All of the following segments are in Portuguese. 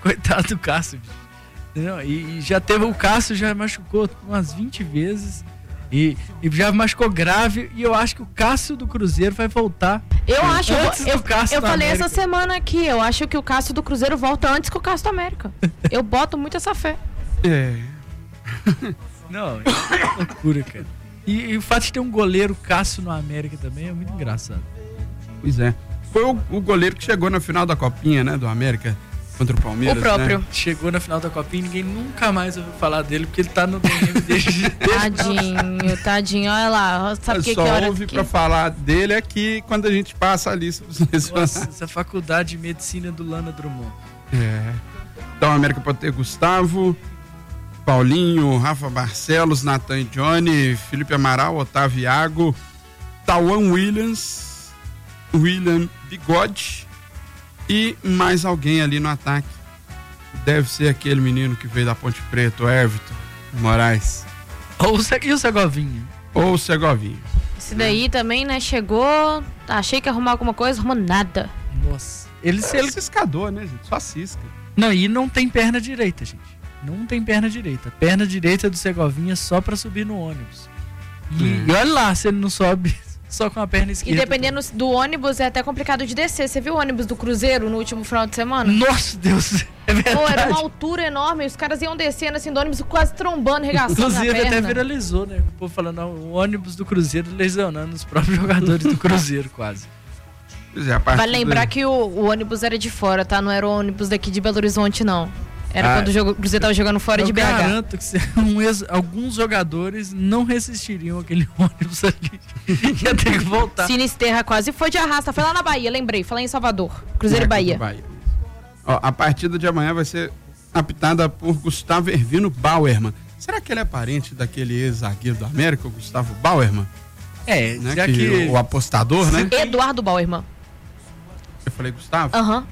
Coitado do Cássio, bicho. Não, e já teve, o Cássio já machucou umas 20 vezes e já machucou grave, e eu acho que o Cássio do Cruzeiro vai voltar. Eu acho, eu falei América. essa semana aqui, eu acho que o Cássio do Cruzeiro volta antes que o Cássio do América. Eu boto muito essa fé. Não, é loucura, cara. E o fato de ter um goleiro Cássio no América também é muito engraçado. Pois é. Foi o goleiro que chegou na final da Copinha, né, do América, contra o Palmeiras. O próprio. Né? Chegou na final da Copinha e ninguém nunca mais ouviu falar dele, porque ele tá no DM desde Tadinho, olha lá. Sabe o que só hora ouve que... pra falar dele aqui quando a gente passa a lista. Nossa, essa faculdade de medicina do Lana Drummond. Então, a América pode ter Gustavo, Paulinho, Rafa Barcelos, Nathan Johnny, Felipe Amaral, Otávio Iago, Tauan Williams, William Bigode e mais alguém ali no ataque. Deve ser aquele menino que veio da Ponte Preta, o Everton Moraes. E o Segovinha? Ou o Segovinha. Esse daí também, né, chegou, achei que ia arrumar alguma coisa, arrumou nada. Nossa. Ele ciscador, né, gente? Só cisca. Não, e não tem perna direita, gente. Não tem perna direita. Perna direita do Segovinha só pra subir no ônibus. E olha lá se ele não sobe só com a perna esquerda. E dependendo do ônibus é até complicado de descer. Você viu o ônibus do Cruzeiro no último final de semana? Nossa, Deus, é verdade. Pô, era uma altura enorme, os caras iam descendo assim do ônibus quase trombando, regaçando Inclusive, na perna. até viralizou, né? O povo falando, o ônibus do Cruzeiro lesionando os próprios jogadores do Cruzeiro, quase. Pois é, vale lembrar que o ônibus era de fora, tá? Não era o ônibus daqui de Belo Horizonte, não. Era quando o Cruzeiro tava jogando fora de BH. Eu garanto que alguns jogadores não resistiriam aquele ônibus ali. Ia ter que voltar. Sinisterra quase foi de arrasta. Foi lá na Bahia, lembrei. Falei em Salvador. Cruzeiro e Bahia. Ó, a partida de amanhã vai ser apitada por Gustavo Ervino Bauerman. Será que ele é parente daquele ex-zagueiro do América, o Gustavo Bauerman? Né? Já que o apostador, né? Eduardo Bauerman. Eu falei Gustavo? Aham.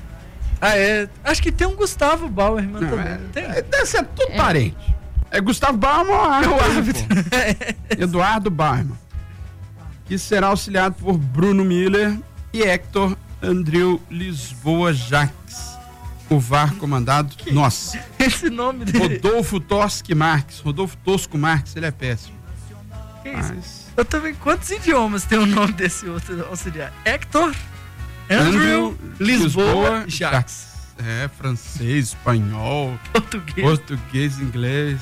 Acho que tem um Gustavo Bauerman também. Deve ser tudo parente. É Gustavo Bauerman, o árbitro. Eduardo Bauerman. Que será auxiliado por Bruno Miller e Hector Andreu Lisboa Jacques. O VAR comandado. Nossa. Esse nome dele. Rodolfo Tosco Marques, ele é péssimo. Que isso? Eu também. Quantos idiomas tem o nome desse outro auxiliar? Hector Andrew Lisboa Jacques. Francês, espanhol, português, inglês.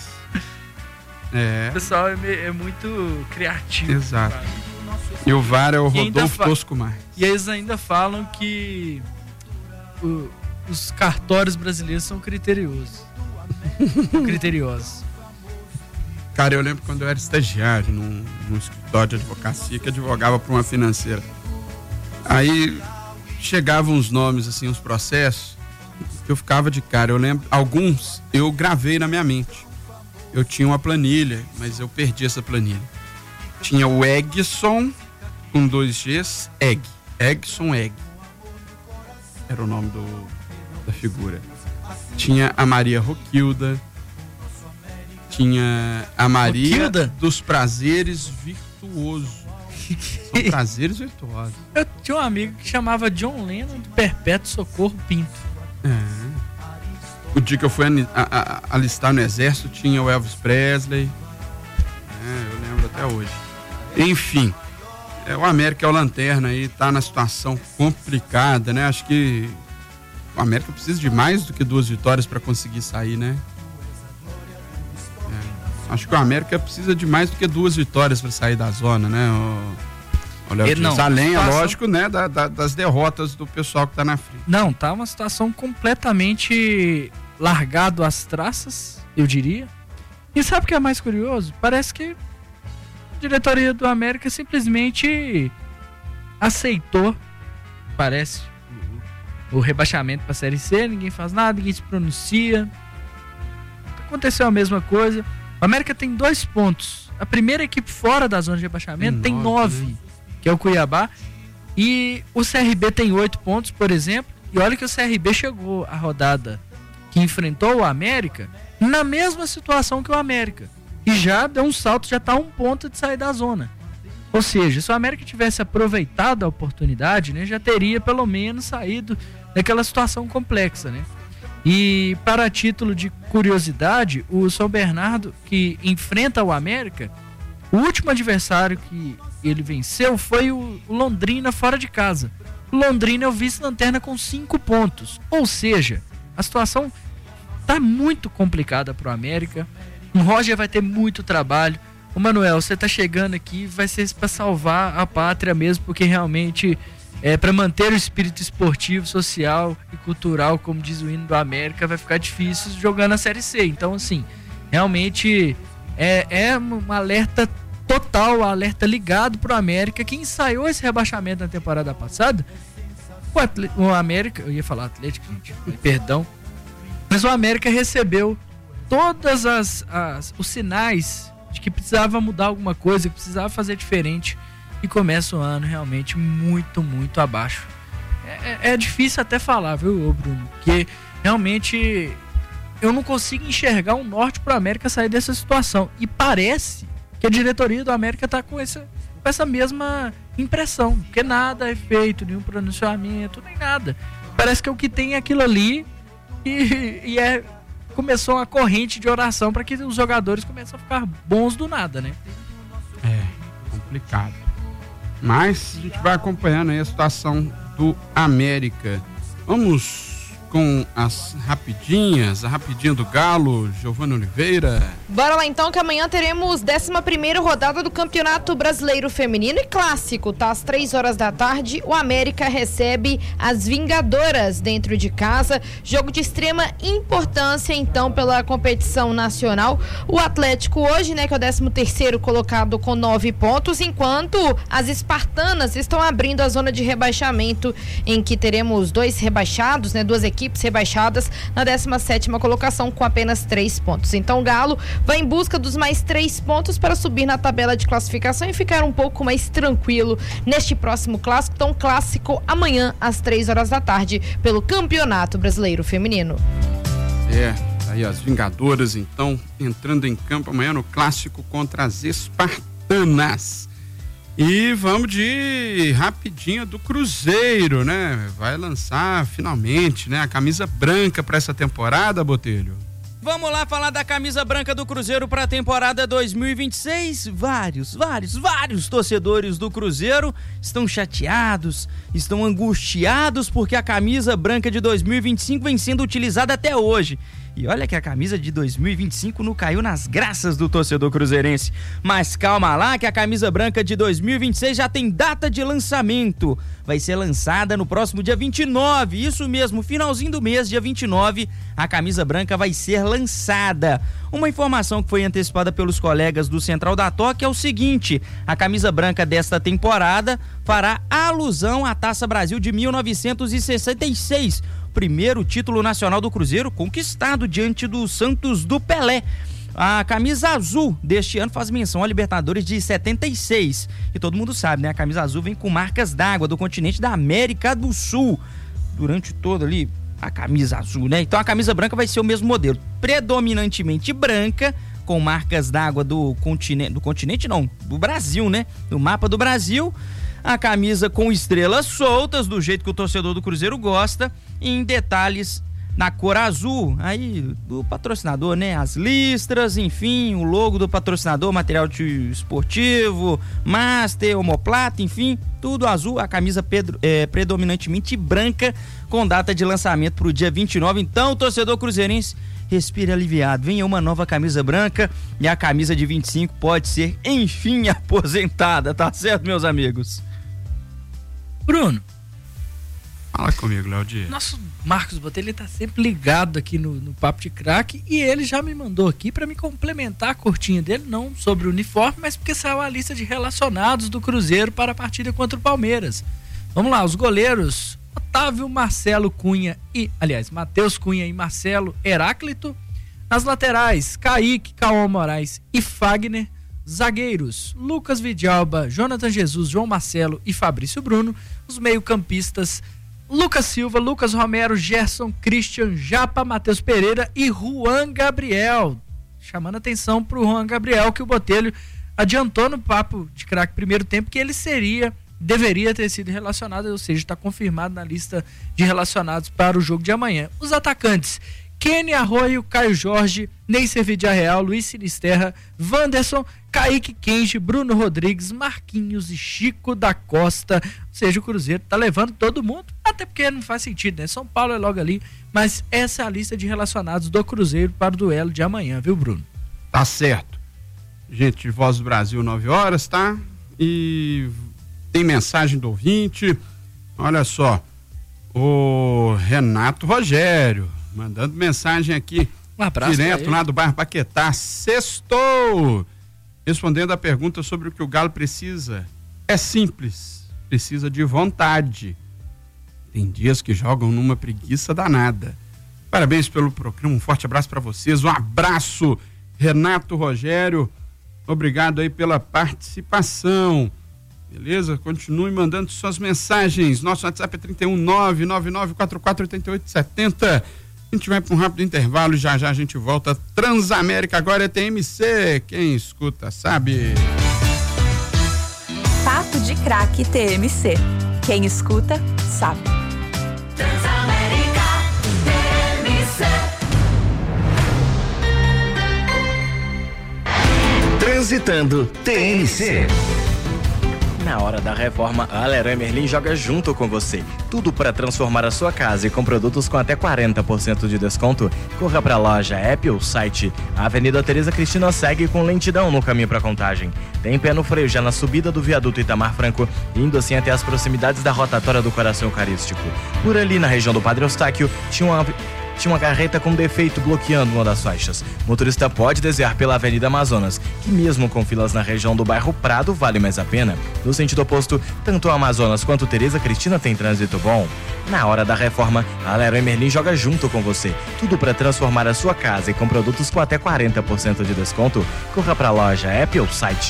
O pessoal é muito criativo. Exato. E o VAR é o Rodolfo Tosco Marques. E eles ainda falam que os cartórios brasileiros são criteriosos. Cara, eu lembro quando eu era estagiário num escritório de advocacia que advogava para uma financeira. Aí chegavam uns nomes, assim, uns processos, que eu ficava de cara. Eu lembro, alguns eu gravei na minha mente. Eu tinha uma planilha, mas eu perdi essa planilha. Tinha o Egson, com 2 Gs, Egson Egg. Era o nome da figura. Tinha a Maria Roquilda. Tinha a Maria Roquilda? dos Prazeres Virtuoso. São prazeres virtuosos. Eu tinha um amigo que chamava John Lennon do Perpétuo Socorro Pinto. O dia que eu fui alistar no exército tinha o Elvis Presley. Eu lembro até hoje. Enfim, o América é o lanterna aí, tá na situação complicada, né? Acho que o América precisa de mais do que 2 vitórias para conseguir sair, né? Acho que o América precisa de mais do que 2 vitórias para sair da zona, né? Além, é lógico, né, das derrotas do pessoal que tá na frente. Não, tá uma situação completamente largado às traças, eu diria. E sabe o que é mais curioso? Parece que a diretoria do América simplesmente aceitou, parece, o rebaixamento para a Série C, ninguém faz nada, ninguém se pronuncia. Aconteceu a mesma coisa. O América tem 2 pontos. A primeira equipe fora da zona de rebaixamento tem 9, que é o Cuiabá. E o CRB tem 8 pontos, por exemplo. E olha que o CRB chegou à rodada que enfrentou o América na mesma situação que o América. E já deu um salto, já está a 1 ponto de sair da zona. Ou seja, se o América tivesse aproveitado a oportunidade, né, já teria pelo menos saído daquela situação complexa, né? E para título de curiosidade, o São Bernardo, que enfrenta o América, o último adversário que ele venceu foi o Londrina fora de casa. O Londrina é o vice-lanterna com 5 pontos. Ou seja, a situação tá muito complicada pro América. O Roger vai ter muito trabalho. Ô Manuel, você tá chegando aqui, vai ser para salvar a pátria mesmo, porque realmente para manter o espírito esportivo, social e cultural, como diz o hino do América, vai ficar difícil jogando a Série C. Então, assim, realmente é um alerta total, um alerta ligado pro América, que ensaiou esse rebaixamento na temporada passada. O América, eu ia falar Atlético, gente, perdão, mas o América recebeu todas os sinais de que precisava mudar alguma coisa, que precisava fazer diferente, e começa o ano realmente muito, muito abaixo. É difícil até falar, viu, Bruno? Porque realmente eu não consigo enxergar um norte pro América sair dessa situação. E parece que a diretoria do América tá com essa mesma impressão, porque nada é feito, nenhum pronunciamento, nem nada. Parece que o que tem é aquilo ali e começou uma corrente de oração para que os jogadores comecem a ficar bons do nada, né? É complicado. Mas a gente vai acompanhando aí a situação do América. Vamos com as rapidinhas, a rapidinha do Galo, Giovana Oliveira. Bora lá então, que amanhã teremos 11ª rodada do Campeonato Brasileiro Feminino e Clássico, tá? Às 15h, o América recebe as Vingadoras dentro de casa, jogo de extrema importância então pela competição nacional. O Atlético hoje, né, que é o 13º colocado com 9 pontos, enquanto as Espartanas estão abrindo a zona de rebaixamento, em que teremos 2 rebaixados, né, 2 equipes rebaixadas na 17ª colocação com apenas 3 pontos. Então o Galo vai em busca dos mais 3 pontos para subir na tabela de classificação e ficar um pouco mais tranquilo neste próximo clássico. Então clássico amanhã às 15h pelo Campeonato Brasileiro Feminino. Aí as Vingadoras então entrando em campo amanhã no clássico contra as Espartanas. E vamos de rapidinho do Cruzeiro, né? Vai lançar finalmente, né, a camisa branca para essa temporada, Botelho. Vamos lá falar da camisa branca do Cruzeiro para a temporada 2026. Vários torcedores do Cruzeiro estão chateados, estão angustiados porque a camisa branca de 2025 vem sendo utilizada até hoje. E olha que a camisa de 2025 não caiu nas graças do torcedor cruzeirense. Mas calma lá que a camisa branca de 2026 já tem data de lançamento. Vai ser lançada no próximo dia 29. Isso mesmo, finalzinho do mês, dia 29, a camisa branca vai ser lançada. Uma informação que foi antecipada pelos colegas do Central da Toca é o seguinte: a camisa branca desta temporada fará alusão à Taça Brasil de 1966. Primeiro título nacional do Cruzeiro conquistado diante do Santos do Pelé. A camisa azul deste ano faz menção à Libertadores de 76. E todo mundo sabe, né? A camisa azul vem com marcas d'água do continente da América do Sul. Durante todo ali, a camisa azul, né? Então a camisa branca vai ser o mesmo modelo. Predominantemente branca, com marcas d'água do Brasil, né? Do mapa do Brasil. A camisa com estrelas soltas, do jeito que o torcedor do Cruzeiro gosta, e em detalhes na cor azul, aí do patrocinador, né? As listras, enfim, o logo do patrocinador, material esportivo, master, omoplata, enfim, tudo azul. A camisa predominantemente branca, com data de lançamento para o dia 29. Então, o torcedor cruzeirense respira aliviado. Venha uma nova camisa branca e a camisa de 25 pode ser, enfim, aposentada, tá certo, meus amigos? Bruno, fala comigo, Léo Dias. Nosso Marcos Botelho tá sempre ligado aqui no Papo de Craque, e ele já me mandou aqui para me complementar a curtinha dele, não sobre o uniforme, mas porque saiu a lista de relacionados do Cruzeiro para a partida contra o Palmeiras. Vamos lá, os goleiros Otávio, Marcelo Cunha Matheus Cunha e Marcelo Heráclito. Nas laterais, Kaique, Cauã Moraes e Fagner. Zagueiros, Lucas Vidalba, Jonathan Jesus, João Marcelo e Fabrício Bruno. Os meio-campistas, Lucas Silva, Lucas Romero, Gerson, Christian, Japa, Matheus Pereira e Juan Gabriel. Chamando atenção pro Juan Gabriel, que o Botelho adiantou no Papo de Craque primeiro tempo que ele seria deveria ter sido relacionado, ou seja, está confirmado na lista de relacionados para o jogo de amanhã. Os atacantes: Kenny Arroio, Caio Jorge, Neycer Vidiarreal, Luiz Sinisterra, Wanderson, Kaique Kenji, Bruno Rodrigues, Marquinhos e Chico da Costa. Ou seja, o Cruzeiro tá levando todo mundo, até porque não faz sentido, né? São Paulo é logo ali, mas essa é a lista de relacionados do Cruzeiro para o duelo de amanhã, viu, Bruno? Tá certo. Gente, de Voz do Brasil, 9 horas, tá? E tem mensagem do ouvinte. Olha só, o Renato Rogério mandando mensagem aqui, um abraço direto lá do bairro Paquetá. Sextou! Respondendo a pergunta sobre o que o Galo precisa. É simples, precisa de vontade. Tem dias que jogam numa preguiça danada. Parabéns pelo programa, um forte abraço para vocês. Um abraço, Renato Rogério. Obrigado aí pela participação. Beleza? Continue mandando suas mensagens. Nosso WhatsApp é 31999448870. A gente vai para um rápido intervalo e já a gente volta. Transamérica agora é TMC. Quem escuta sabe. Papo de Craque TMC. Quem escuta sabe. Transamérica TMC. Transitando TMC. Na hora da reforma, a Leroy Merlin joga junto com você. Tudo para transformar a sua casa e com produtos com até 40% de desconto. Corra para a loja, app ou site. A Avenida Tereza Cristina segue com lentidão no caminho para Contagem. Tem pé no freio já na subida do viaduto Itamar Franco, indo assim até as proximidades da rotatória do Coração Eucarístico. Por ali, na região do Padre Eustáquio, tinha uma carreta com defeito bloqueando uma das faixas. O motorista pode desviar pela Avenida Amazonas, que mesmo com filas na região do bairro Prado, vale mais a pena. No sentido oposto, tanto a Amazonas quanto Tereza Cristina tem trânsito bom. Na hora da reforma, a Leroy Merlin joga junto com você. Tudo para transformar a sua casa e com produtos com até 40% de desconto. Corra para a loja, app ou site.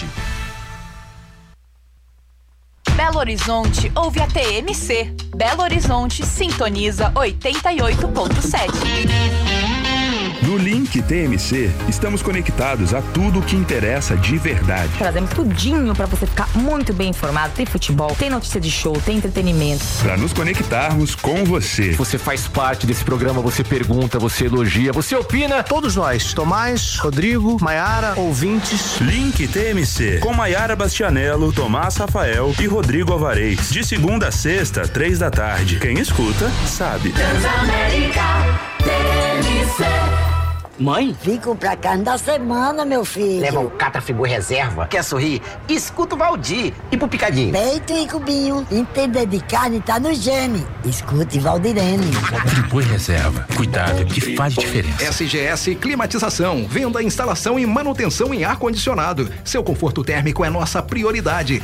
Belo Horizonte ouve a TMC. Belo Horizonte sintoniza 88.7. No Link TMC, estamos conectados a tudo o que interessa de verdade. Trazemos tudinho para você ficar muito bem informado. Tem futebol, tem notícia de show, tem entretenimento. Para nos conectarmos com você. Você faz parte desse programa, você pergunta, você elogia, você opina. Todos nós, Tomás, Rodrigo, Maiara, ouvintes. Link TMC, com Maiara Bastianello, Tomás Rafael e Rodrigo Alvarez. De segunda a sexta, 3 da tarde. Quem escuta, sabe. Transamérica TMC. Mãe? Vim comprar carne da semana, meu filho. Leva o Catrafigu Reserva. Quer sorrir? Escuta o Valdir. E pro Picadinho? Peito e cubinho. Entender de carne tá no gene. Escute Valdirene. Friboi Reserva. Cuidado que faz diferença. SGS Climatização. Venda, instalação e manutenção em ar-condicionado. Seu conforto térmico é nossa prioridade.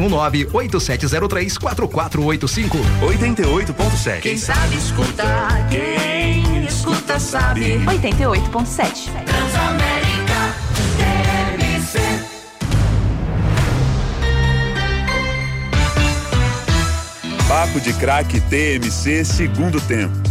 319-8703-4485. 88.7. Quem sabe escutar, quem escuta sabe. 88.7. Transamérica TMC. Papo de Craque TMC, segundo tempo.